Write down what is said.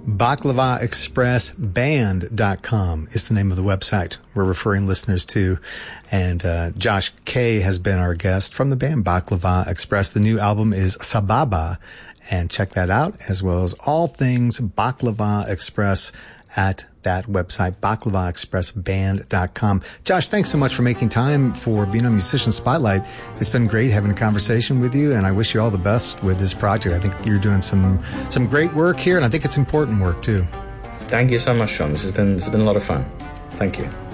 BaklavaExpressBand.com is the name of the website we're referring listeners to. And Josh K has been our guest from the band Baklava Express. The new album is Sababa. And check that out, as well as all things Baklava Express at that website, BaklavaExpressBand.com. Josh, thanks so much for making time for being on Musician Spotlight. It's been great having a conversation with you, and I wish you all the best with this project. I think you're doing some great work here, and I think it's important work too. Thank you so much, Sean. This has been a lot of fun. Thank you.